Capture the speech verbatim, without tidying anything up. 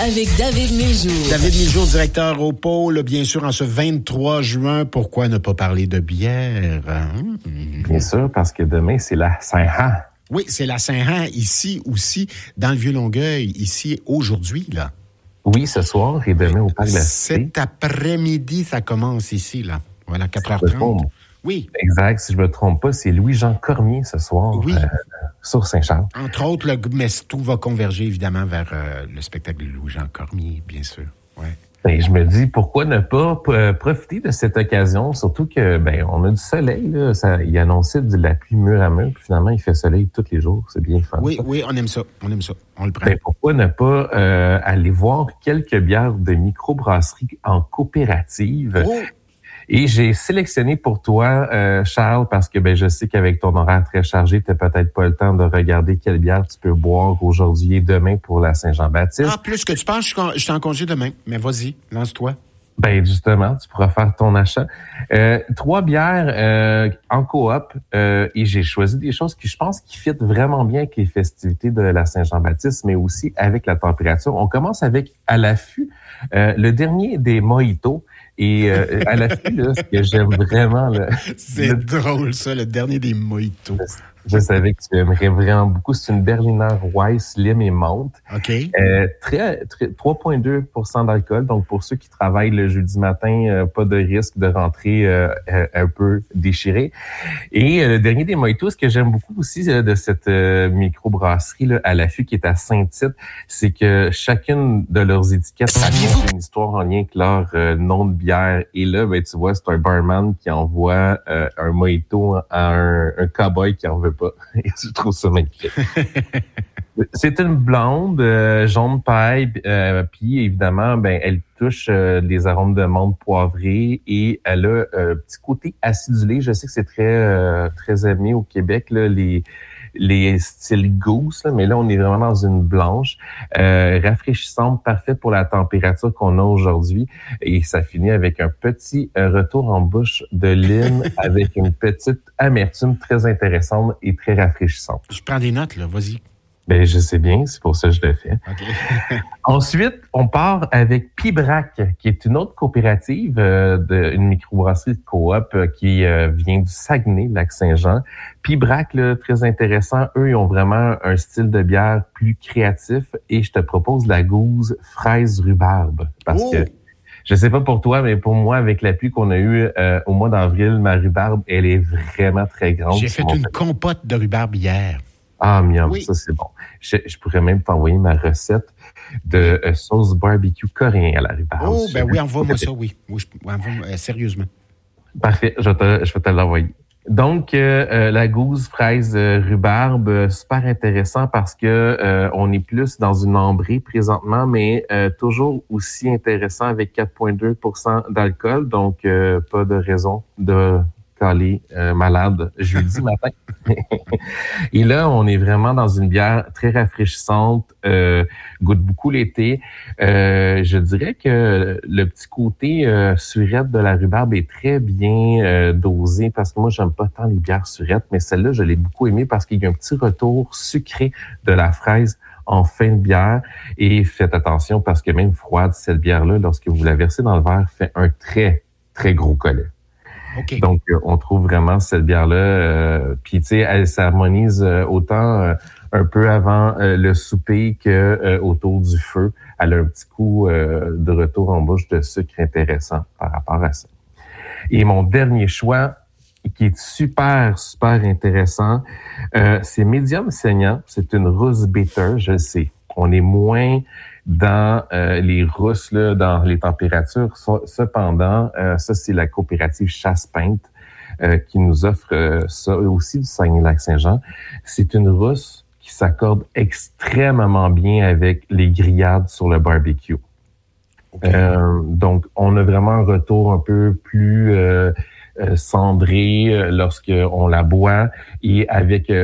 Avec David Miljour. David Miljour, directeur au pôle, bien sûr, en ce vingt-trois juin. Pourquoi ne pas parler de bière? Hein? Bien sûr, parce que demain, c'est la Saint-Jean. Oui, c'est la Saint-Jean ici aussi, dans le Vieux-Longueuil, ici aujourd'hui, là. Oui, ce soir et demain au Parc de la Cité. Cet après-midi, ça commence ici, là. Voilà, quatre heures trente. Oui. Exact. Si je me trompe pas, c'est Louis-Jean Cormier ce soir. Oui. Euh, sur Saint-Charles. Entre autres, le, mais tout va converger évidemment vers euh, le spectacle de Louis-Jean Cormier, bien sûr. Ouais. Ben, je me dis, pourquoi ne pas p- profiter de cette occasion, surtout que ben on a du soleil, là. Ça, il annonçait de la pluie mur à mur, puis finalement, il fait soleil tous les jours. C'est bien fun. Oui, ça. oui, on aime ça. On aime ça. On le prend. Ben, pourquoi ne pas euh, aller voir quelques bières de microbrasserie en coopérative? Oh! Et j'ai sélectionné pour toi, euh, Charles, parce que ben je sais qu'avec ton horaire très chargé, tu n'as peut-être pas le temps de regarder quelle bière tu peux boire aujourd'hui et demain pour la Saint-Jean-Baptiste. Ah, plus que tu penses, je suis en congé demain. Mais vas-y, lance-toi. Ben justement, tu pourras faire ton achat. Euh, trois bières euh, en coop euh, et j'ai choisi des choses qui, je pense, qui fit vraiment bien avec les festivités de la Saint-Jean-Baptiste, mais aussi avec la température. On commence avec à l'affût, euh, le dernier des mojitos. Et euh, à l'affût, là, ce que j'aime vraiment... Là, c'est le... drôle, ça, le dernier des mojitos. Je savais que tu aimerais vraiment beaucoup. C'est une Berliner Weiss, Slim et menthe. OK. Euh, très, très, trois virgule deux pour cent d'alcool. Donc, pour ceux qui travaillent le jeudi matin, euh, pas de risque de rentrer euh, un peu déchiré. Et euh, le dernier des mojitos, ce que j'aime beaucoup aussi euh, de cette euh, microbrasserie là, à l'affût qui est à Saint-Tite, c'est que chacune de leurs étiquettes raconte une histoire en lien avec leur euh, nom de bière. Et là, ben tu vois, c'est un barman qui envoie euh, un mojito à un, un cowboy qui en veut pas. Et je trouve ça magnifique. C'est une blonde, euh, jaune paille, euh, puis évidemment, ben elle touche euh, des arômes de menthe poivrée et elle a un euh, petit côté acidulé. Je sais que c'est très euh, très aimé au Québec là, les les styles goose, là, mais là on est vraiment dans une blanche, euh, rafraîchissante, parfaite pour la température qu'on a aujourd'hui, et ça finit avec un petit euh, retour en bouche de lime avec une petite amertume très intéressante et très rafraîchissante. Je prends des notes là, vas-y. Ben, je sais bien, c'est pour ça que je le fais. Okay. Ensuite, on part avec Pibrac, qui est une autre coopérative, euh, de, une microbrasserie de coop euh, qui euh, vient du Saguenay, Lac-Saint-Jean. Pibrac, là, très intéressant. Eux, ils ont vraiment un style de bière plus créatif et je te propose la gousse fraise rhubarbe. Parce oh! que je sais pas pour toi, mais pour moi, avec la pluie qu'on a eue euh, au mois d'avril, ma rhubarbe, elle est vraiment très grande. J'ai fait une compote de rhubarbe hier. Ah, miam, oui. Ça c'est bon. Je, je pourrais même t'envoyer ma recette de euh, sauce barbecue coréen à la rhubarbe. Oh, ben oui, envoie-moi ça, oui. oui je, envoie-moi, euh, sérieusement. Parfait, je vais te, je vais te l'envoyer. Donc, euh, euh, la gousse fraise euh, rhubarbe, euh, super intéressant parce que euh, on est plus dans une ambrée présentement, mais euh, toujours aussi intéressant avec quatre virgule deux pour cent d'alcool. Donc, euh, pas de raison de caler euh, malade jeudi matin. Et là, on est vraiment dans une bière très rafraîchissante, euh, goûte beaucoup l'été. Euh, je dirais que le petit côté euh, surette de la rhubarbe est très bien euh, dosé parce que moi, j'aime pas tant les bières surettes, mais celle-là, je l'ai beaucoup aimée parce qu'il y a un petit retour sucré de la fraise en fin de bière. Et faites attention parce que même froide, cette bière-là, lorsque vous la versez dans le verre, fait un très, très gros collet. Okay. Donc, euh, on trouve vraiment cette bière-là. Euh, Puis, tu sais, elle s'harmonise euh, autant euh, un peu avant euh, le souper que euh, autour du feu. Elle a un petit coup euh, de retour en bouche de sucre intéressant par rapport à ça. Et mon dernier choix, qui est super, super intéressant, euh, c'est Medium Saignant. C'est une rousse bitter, je sais. On est moins dans euh, les rousses, là, dans les températures. Cependant, euh, ça, c'est la coopérative Chasse-Pinte euh, qui nous offre euh, ça aussi du Saguenay-Lac-Saint-Jean. C'est une rousse qui s'accorde extrêmement bien avec les grillades sur le barbecue. Okay. Euh, donc, on a vraiment un retour un peu plus euh, euh, cendré euh, lorsque on la boit et avec euh,